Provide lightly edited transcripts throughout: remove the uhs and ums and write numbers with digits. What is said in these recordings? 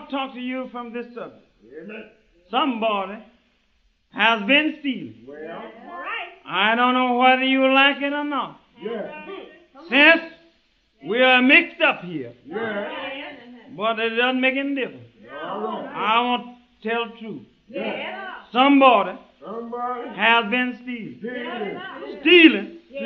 to talk to you from this subject. Amen. Somebody has been stealing. Well, All right. I don't know whether you like it or not. yeah, Since we are mixed up here, yeah, but it doesn't make any difference. all right, I want to tell the truth. yeah. Somebody Somebody has been stealing. stealing. Stealing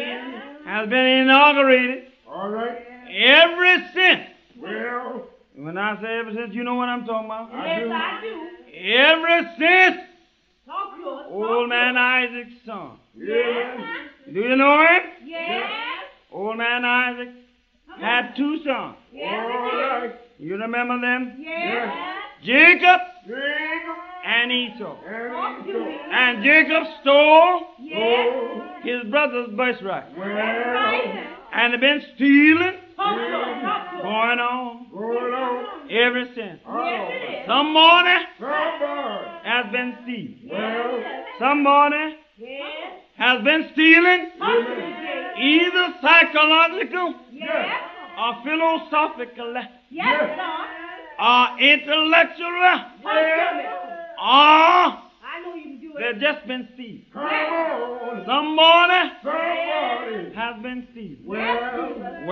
has been inaugurated All right. ever since. Well, When I say ever since, you know what I'm talking about. I do. I do. Ever since Talk to us. old man Isaac's son. Yeah. Do you know him? Yes. Old man Isaac had two sons. Yes. All right. You remember them? Yes. Jacob Jacob and Esau. and Esau. And Jacob stole Yes. his brother's birthright. Well, And they've been stealing, Talk to us. Talk to us. going on going on. ever since. Oh, Somebody somebody. has been stealing. Well, Somebody Yes. has been stealing amen. either psychological Yes. or philosophical Yes, Lord. or intellectual Talk to me. or I know you can do it. they've just been stealing. Come on. Somebody Somebody. has been stealing. Well,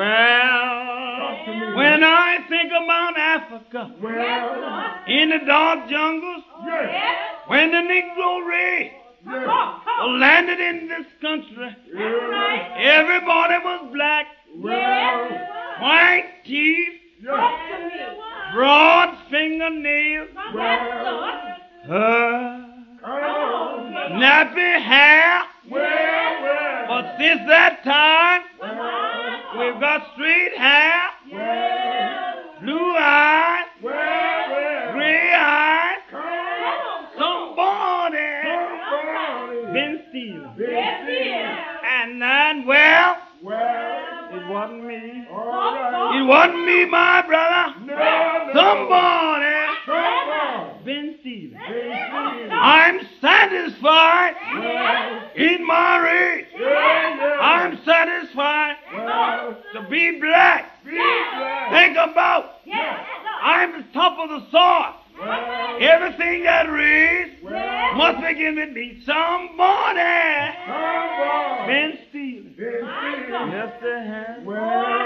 Well, talk to me. when I think about Africa, Well, in the dark jungles, yes, Yes. when the Negro race yes, Talk. Talk. landed in this country, yes. everybody was black, Well, white teeth, yes, Talk to me. broad fingernails, Yes, Lord. hair, come on. nappy hair. Well, But since that time, well, we've got straight hair, well, blue eyes, well, gray eyes. come on. Somebody Somebody. been stealing. Yes, he is. And then, well, Well, it wasn't me. all right. It wasn't me, my brother. No, no. Somebody Somebody. been stealing. Been stealing. I'm satisfied Well, in my race. yeah. I'm satisfied Well, to be black. be glad. Think about, Yes. I'm the top of the soil. Well, Everything that raised well, must begin with me. Somebody somebody. been stealing. Been stealing. Yes, they have. Well,